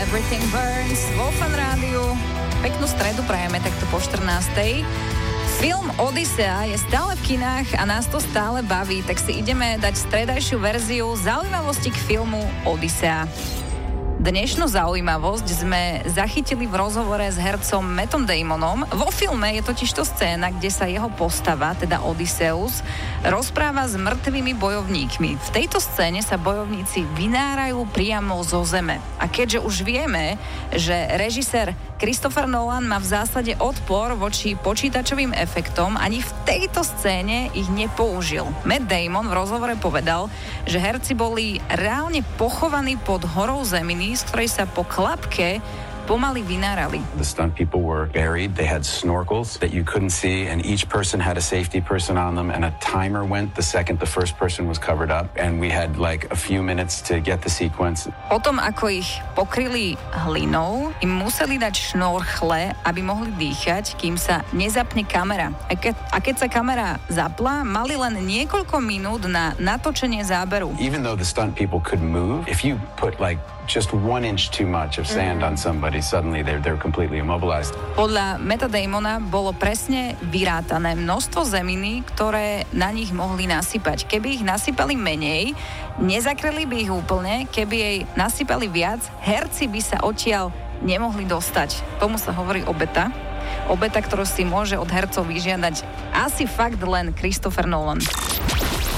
Everything Burns vo Fan Rádiu. Peknú stredu prajeme takto po 14:00. Film Odysea je stále v kinách a nás to stále baví, tak si ideme dať stredajšiu verziu zaujímavosti k filmu Odysea. Dnešnú zaujímavosť sme zachytili v rozhovore s hercom Mattom Damonom. Vo filme je totižto scéna, kde sa jeho postava, teda Odysseus, rozpráva s mŕtvými bojovníkmi. V tejto scéne sa bojovníci vynárajú priamo zo zeme. A keďže už vieme, že režisér Christopher Nolan má v zásade odpor voči počítačovým efektom, ani v tejto scéne ich nepoužil. Matt Damon v rozhovore povedal, že herci boli reálne pochovaní pod horou zeminy, z ktorej sa po klapke pomaly vynárali. The stunt people were buried. They had snorkels that you couldn't see, and each person had a safety person on them, and a timer went the second the first person was covered up, and we had like a few minutes to get the sequence. Potom, ako ich pokryli hlinou, im museli dať šnorchle, aby mohli dýchať, kým sa nezapne kamera. A keď sa kamera zapla, mali len niekoľko minút na natočenie záberu. Even though the stunt people could move, if you put like just 1 inch too much of sand on somebody, suddenly they're completely immobilized. Podľa Matta Damona bolo presne vyrátané množstvo zeminy, ktoré na nich mohli nasypať. Keby ich nasypali menej, nezakryli by ich úplne, keby jej nasypali viac, herci by sa odtiaľ nemohli dostať. Tomu sa hovorí obeta. Obeta, ktorú si môže od hercov vyžiadať asi fakt len Christopher Nolan.